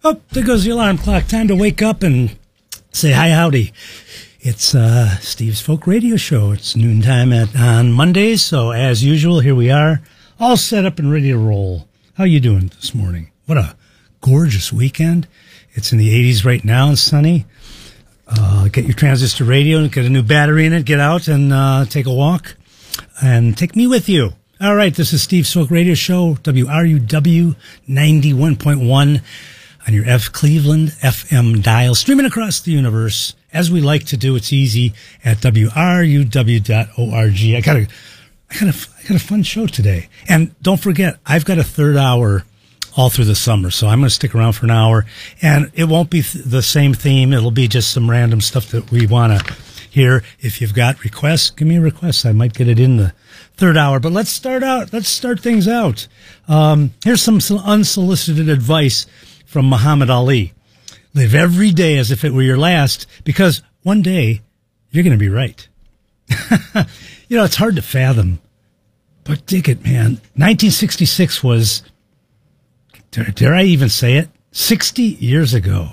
Oh, there goes the alarm clock. Time to wake up and say hi, howdy. It's Steve's Folk Radio Show. It's noontime on Mondays, so as usual, here we are, all set up and ready to roll. How you doing this morning? What a gorgeous weekend. It's in the 80s right now and sunny. Get your transistor radio and get a new battery in it. Get out and take a walk and take me with you. All right, this is Steve's Folk Radio Show, WRUW 91.1 on your Cleveland FM dial, streaming across the universe. As we like to do, it's easy at WRUW.org. I got a fun show today. And don't forget, I've got a third hour all through the summer, so I'm going to stick around for an hour. And it won't be the same theme. It'll be just some random stuff that we want to hear. If you've got requests, give me a request. I might get it in the third hour. But let's start things out. Here's some unsolicited advice from Muhammad Ali. Live every day as if it were your last, because one day you're going to be right. You know, it's hard to fathom, but dig it, man. 1966 was, dare I even say it, 60 years ago.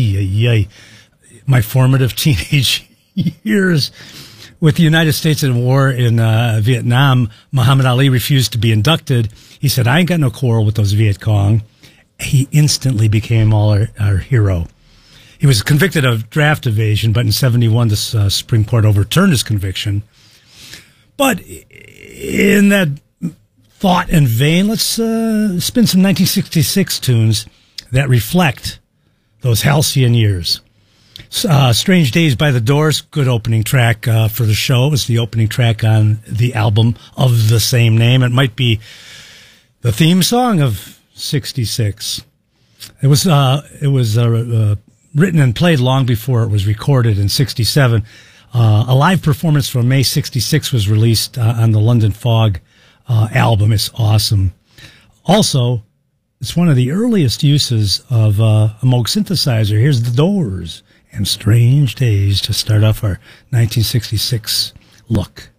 My formative teenage years with the United States in war in Vietnam. Muhammad Ali refused to be inducted. He said, I ain't got no quarrel with those Viet Cong. He instantly became our hero. He was convicted of draft evasion, but in 71, the Supreme Court overturned his conviction. But in that thought and vein, let's spin some 1966 tunes that reflect those halcyon years. Strange Days by the Doors, good opening track for the show. It was the opening track on the album of the same name. It might be the theme song of 66. It was written and played long before it was recorded in 67. A live performance from May 66 was released on the London Fog album. It's awesome. Also, it's one of the earliest uses of a Moog synthesizer. Here's the Doors and Strange Days to start off our 1966 look.